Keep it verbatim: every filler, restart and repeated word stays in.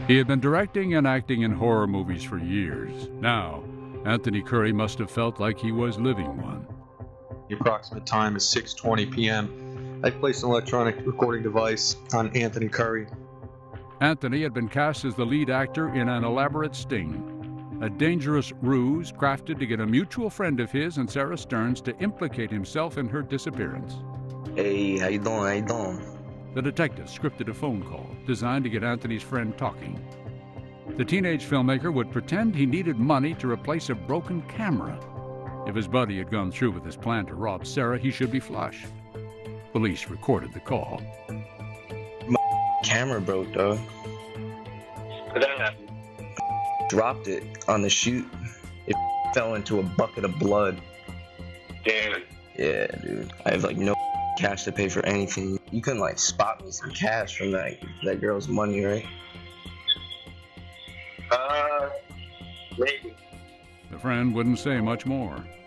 He had been directing and acting in horror movies for years. Now, Anthony Curry must have felt like he was living one. The approximate time is six twenty p m I placed an electronic recording device on Anthony Curry. Anthony had been cast as the lead actor in an elaborate sting, a dangerous ruse crafted to get a mutual friend of his and Sarah Stearns to implicate himself in her disappearance. Hey, how you doing? How you doing? The detective scripted a phone call designed to get Anthony's friend talking. The teenage filmmaker would pretend he needed money to replace a broken camera. If his buddy had gone through with his plan to rob Sarah, he should be flush. Police recorded the call. My camera broke, though. What happened? Dropped it on the shoot. It fell into a bucket of blood. Damn. Yeah, dude. I have like no cash to pay for anything. You couldn't like spot me some cash from that that girl's money, right? Uh, maybe. The friend wouldn't say much more.